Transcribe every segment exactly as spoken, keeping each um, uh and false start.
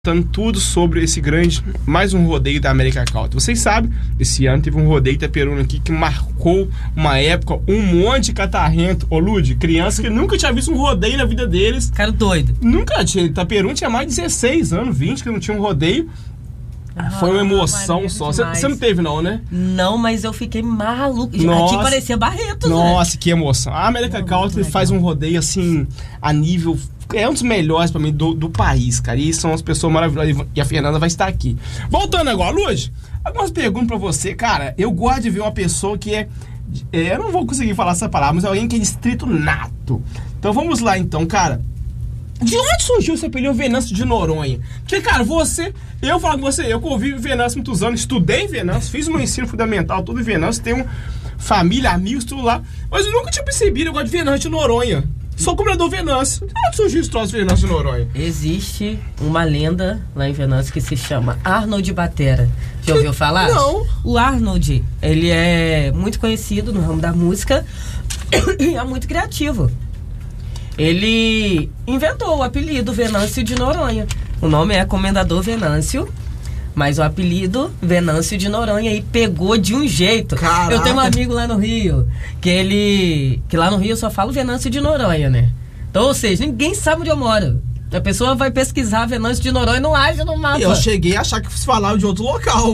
Contando tudo sobre esse grande, mais um rodeio da América Country. Vocês sabem, esse ano teve um rodeio Itaperuna aqui que marcou uma época, um monte de catarrento. Ô Lud, criança que nunca tinha visto um rodeio na vida deles. Cara doido. Nunca tinha. Itaperuna tinha mais de dezesseis anos, vinte, que não tinha um rodeio. Ah, foi uma emoção só. Você não teve não, né? Não, mas eu fiquei maluco. Nossa. Aqui parecia Barretos, Nossa, né? que emoção. A América não, Country faz um rodeio assim, a nível... É um dos melhores pra mim do, do país, cara. E são as pessoas maravilhosas. E a Fernanda vai estar aqui. Voltando agora, Luz, algumas perguntas pra você. Cara, eu gosto de ver uma pessoa que é, é... Eu não vou conseguir falar essa palavra, mas é alguém que é distrito nato. Então vamos lá, então, cara. De onde surgiu esse apelido Venâncio de Noronha? Porque, cara, você... Eu falo com você, eu convivo em Venâncio muitos anos. Estudei em Venâncio, fiz meu ensino fundamental tudo em Venâncio. Tenho família, amigos, tudo lá. Mas eu nunca tinha percebido o negócio de Venâncio de Noronha. Sou cobrador Venâncio. De onde surgiu esse troço de Venâncio de Noronha? Existe uma lenda lá em Venâncio que se chama Arnold Batera. Já ouviu falar? Não. O Arnold, ele é muito conhecido no ramo da música e é muito criativo. Ele inventou o apelido Venâncio de Noronha. O nome é Comendador Venâncio, mas o apelido Venâncio de Noronha e pegou de um jeito. Caraca. Eu tenho um amigo lá no Rio, que ele... Que lá no Rio eu só falo Venâncio de Noronha, né? Então, ou seja, ninguém sabe onde eu moro. A pessoa vai pesquisar Venâncio de Noronha e não acha no mapa. Eu cheguei a achar que fosse falar de outro local.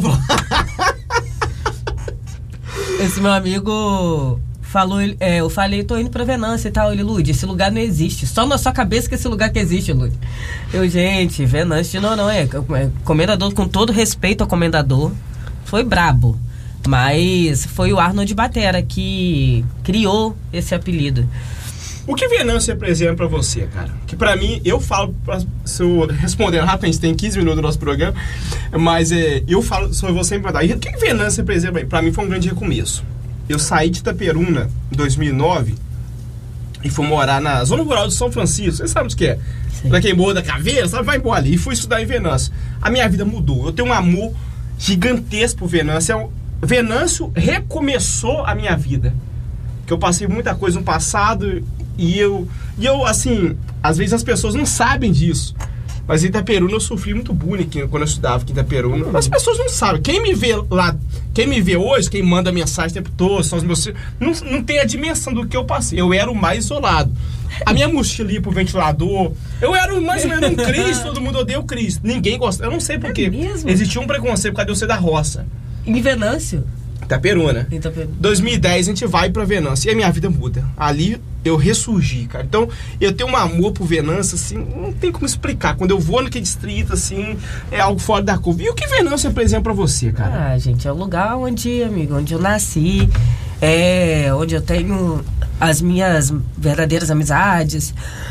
Esse meu amigo... Falou, é, eu falei, tô indo pra Venâncio e tal. Ele, Lud, esse lugar não existe. Só na sua cabeça que esse lugar que existe, Lud. Eu, gente, Venâncio de Noronha. Comendador, com todo respeito ao comendador, foi brabo. Mas foi o Arnold Batera que criou esse apelido. O que Venâncio representa pra você, cara? Que pra mim, eu falo, pra, se eu respondendo rápido, a gente tem quinze minutos do nosso programa, mas é, eu falo sobre você em verdade. O que Venâncio representa pra mim? Foi um grande recomeço. Eu saí de Itaperuna em dois mil e nove e fui morar na zona rural de São Francisco. Você sabe o que é? Sim. Pra quem morra da Caveira, sabe? Vai embora ali. E fui estudar em Venâncio. A minha vida mudou. Eu tenho um amor gigantesco por Venâncio. Venâncio recomeçou a minha vida. Que eu passei muita coisa no passado e eu... E eu, assim, às vezes as pessoas não sabem disso. Mas em Itaperuna eu sofri muito bullying quando eu estudava aqui em Itaperuna. As pessoas não sabem. Quem me vê lá, quem me vê hoje, quem manda mensagem o tempo todo, são os meus filhos, não, não tem a dimensão do que eu passei. Eu era o mais isolado. A minha mochila ia pro ventilador. Eu era mais ou menos um Cristo, todo mundo odeia o Cristo. Ninguém gosta. Eu não sei por quê. É Existia um preconceito por causa de eu ser da roça. Em Venâncio? Itaperuna. Itaperuna. dois mil e dez a gente vai pra Venâncio e a minha vida muda. Ali eu ressurgi, cara. Então eu tenho um amor por Venâncio, assim, não tem como explicar. Quando eu vou naquele distrito, assim, é algo fora da curva. E o que Venâncio representa pra você, cara? Ah, gente, é o lugar onde, amigo, onde eu nasci, é onde eu tenho as minhas verdadeiras amizades.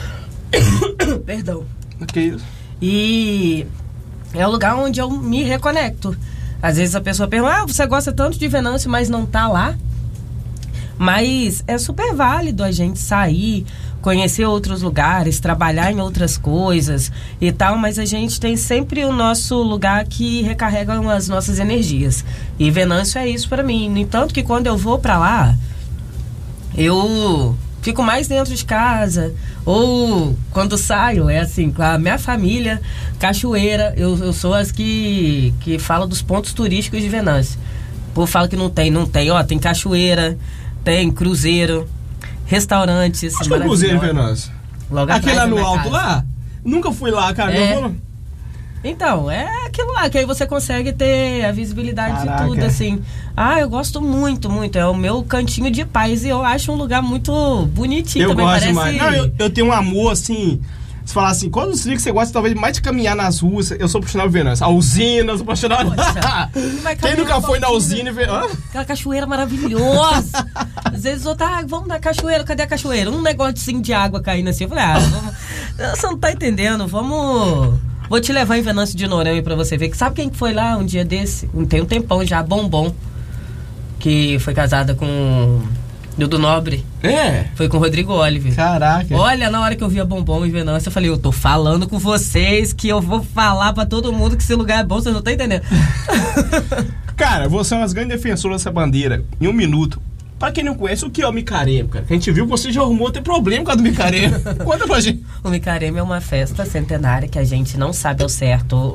Perdão. Que isso? E é o lugar onde eu me reconecto. Às vezes a pessoa pergunta, ah, você gosta tanto de Venâncio, mas não tá lá. Mas é super válido a gente sair, conhecer outros lugares, trabalhar em outras coisas e tal, mas a gente tem sempre o nosso lugar que recarrega as nossas energias. E Venâncio é isso pra mim. No entanto que quando eu vou pra lá, eu fico mais dentro de casa, ou quando saio, é assim, com a minha família, cachoeira, eu, eu sou as que, que falam dos pontos turísticos de Venâncio. O povo fala que não tem, não tem, ó, tem cachoeira, tem cruzeiro, restaurantes. Acho que é o cruzeiro em Venâncio. Logo aquele lá no alto casa. lá? Nunca fui lá, cara. É. Eu vou... Então, é aquilo lá, que aí você consegue ter a visibilidade. Caraca. De tudo, assim. Ah, eu gosto muito, muito. É o meu cantinho de paz e eu acho um lugar muito bonitinho eu também. Gosto parece... demais. Não, eu, eu tenho um amor, assim... Se falar assim, qual dos trilhos que você gosta, talvez, mais de caminhar nas ruas? Eu sou apaixonado por Venâncio. A usina, eu sou apaixonado... Quem nunca foi na usina e vê... Hã? Aquela cachoeira maravilhosa. Às vezes eu tá, vamos na cachoeira, cadê a cachoeira? Um negocinho de água caindo assim. Eu falei, ah, vamos... você não tá entendendo, vamos... Vou te levar em Venâncio de Noronha pra você ver. Que sabe quem foi lá um dia desse? Tem um tempão já, Bombom. Que foi casada com... Dudu Nobre. É? Foi com o Rodrigo Oliver. Caraca. Olha, na hora que eu vi a Bombom em Venâncio, eu falei, eu tô falando com vocês que eu vou falar pra todo mundo que esse lugar é bom, vocês não estão entendendo. Cara, você é uma das grandes defensoras dessa bandeira. Em um minuto, Pra quem não conhece, o que é o micarema, cara? Que a gente viu que você já arrumou ter problema com a do micarema. Conta pra gente. O micarema é uma festa centenária que a gente não sabe ao certo